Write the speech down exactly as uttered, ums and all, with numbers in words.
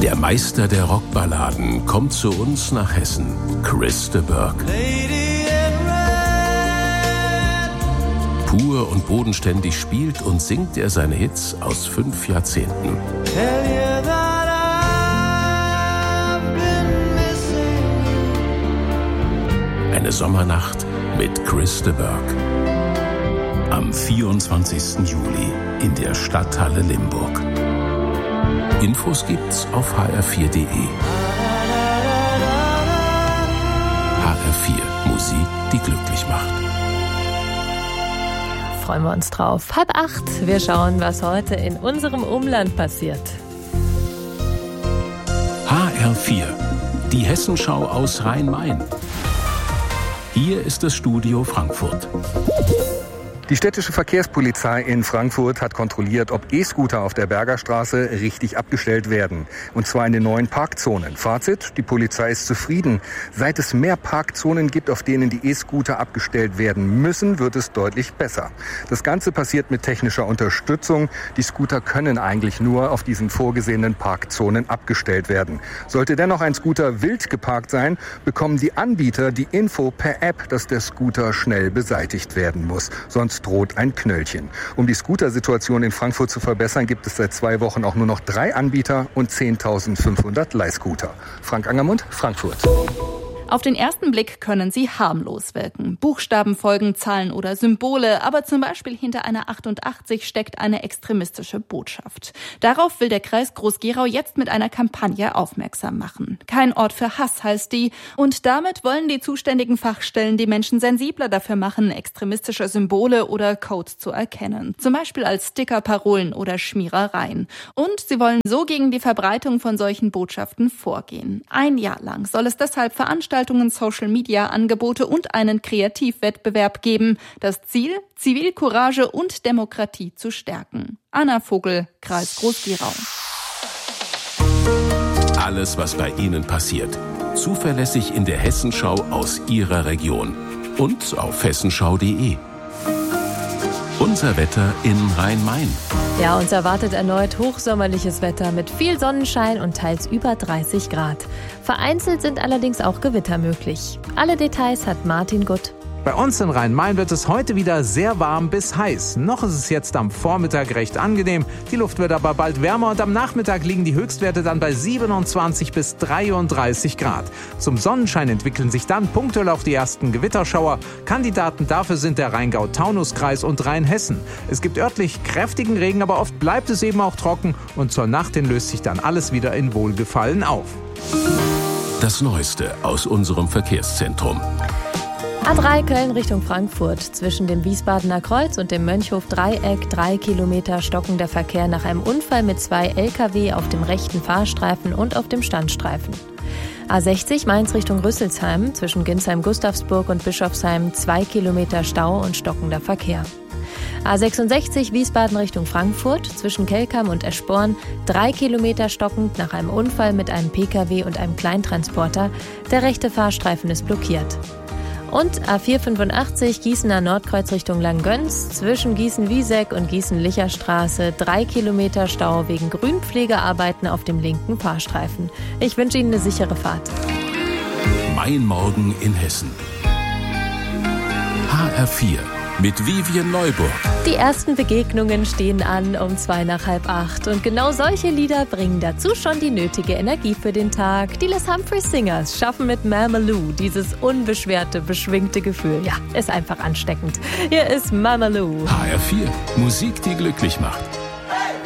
Der Meister der Rockballaden kommt zu uns nach Hessen, Chris de Burgh. Pur und bodenständig spielt und singt er seine Hits aus fünf Jahrzehnten. Eine Sommernacht mit Chris de Burgh. Am vierundzwanzigsten Juli in der Stadthalle Limburg. Infos gibt's auf h r vier punkt d e. H R vier, Musik, die glücklich macht. Freuen wir uns drauf. Halb acht. Wir schauen, was heute in unserem Umland passiert. H R vier, die Hessenschau aus Rhein-Main. Hier ist das Studio Frankfurt. Die städtische Verkehrspolizei in Frankfurt hat kontrolliert, ob E-Scooter auf der Bergerstraße richtig abgestellt werden. Und zwar in den neuen Parkzonen. Fazit, die Polizei ist zufrieden. Seit es mehr Parkzonen gibt, auf denen die E-Scooter abgestellt werden müssen, wird es deutlich besser. Das Ganze passiert mit technischer Unterstützung. Die Scooter können eigentlich nur auf diesen vorgesehenen Parkzonen abgestellt werden. Sollte dennoch ein Scooter wild geparkt sein, bekommen die Anbieter die Info per App, dass der Scooter schnell beseitigt werden muss. Sonst droht ein Knöllchen. Um die Scootersituation in Frankfurt zu verbessern, gibt es seit zwei Wochen auch nur noch drei Anbieter und zehntausendfünfhundert Leihscooter. Frank Angermund, Frankfurt. Auf den ersten Blick können sie harmlos wirken. Buchstaben folgen, Zahlen oder Symbole, aber zum Beispiel hinter einer achtundachtzig steckt eine extremistische Botschaft. Darauf will der Kreis Groß-Gerau jetzt mit einer Kampagne aufmerksam machen. Kein Ort für Hass heißt die, und damit wollen die zuständigen Fachstellen die Menschen sensibler dafür machen, extremistische Symbole oder Codes zu erkennen. Zum Beispiel als Sticker, Parolen oder Schmierereien. Und sie wollen so gegen die Verbreitung von solchen Botschaften vorgehen. Ein Jahr lang soll es deshalb Veranstaltungen, Social-Media-Angebote und einen Kreativwettbewerb geben. Das Ziel, Zivilcourage und Demokratie zu stärken. Anna Vogel, Kreis Groß-Gerau. Alles, was bei Ihnen passiert. Zuverlässig in der Hessenschau aus Ihrer Region. Und auf hessenschau punkt d e. Unser Wetter in Rhein-Main. Ja, uns erwartet erneut hochsommerliches Wetter mit viel Sonnenschein und teils über dreißig Grad. Vereinzelt sind allerdings auch Gewitter möglich. Alle Details hat Martin Gutt. Bei uns in Rhein-Main wird es heute wieder sehr warm bis heiß. Noch ist es jetzt am Vormittag recht angenehm. Die Luft wird aber bald wärmer und am Nachmittag liegen die Höchstwerte dann bei siebenundzwanzig bis dreiunddreißig Grad. Zum Sonnenschein entwickeln sich dann punktuell auch die ersten Gewitterschauer. Kandidaten dafür sind der Rheingau-Taunus-Kreis und Rheinhessen. Es gibt örtlich kräftigen Regen, aber oft bleibt es eben auch trocken und zur Nacht hin löst sich dann alles wieder in Wohlgefallen auf. Das Neueste aus unserem Verkehrszentrum. A drei Köln Richtung Frankfurt. Zwischen dem Wiesbadener Kreuz und dem Mönchhof-Dreieck drei Kilometer stockender Verkehr nach einem Unfall mit zwei L K W auf dem rechten Fahrstreifen und auf dem Standstreifen. A sechzig Mainz Richtung Rüsselsheim. Zwischen Ginsheim-Gustavsburg und Bischofsheim zwei Kilometer Stau und stockender Verkehr. A sechsundsechzig Wiesbaden Richtung Frankfurt. Zwischen Kelkam und Eschborn drei Kilometer stockend nach einem Unfall mit einem P K W und einem Kleintransporter. Der rechte Fahrstreifen ist blockiert. Und A vierhundertfünfundachtzig Gießener Nordkreuz Richtung Langgöns, zwischen Gießen-Wieseck und Gießen-Licherstraße drei Kilometer Stau wegen Grünpflegearbeiten auf dem linken Fahrstreifen. Ich wünsche Ihnen eine sichere Fahrt. Mein Morgen in Hessen. H R vier mit Vivian Neuburg. Die ersten Begegnungen stehen an um zwei nach halb acht. Und genau solche Lieder bringen dazu schon die nötige Energie für den Tag. Die Les Humphreys Singers schaffen mit Mama Lou dieses unbeschwerte, beschwingte Gefühl. Ja, ist einfach ansteckend. Hier ist Mama Lou. H R vier, Musik, die glücklich macht.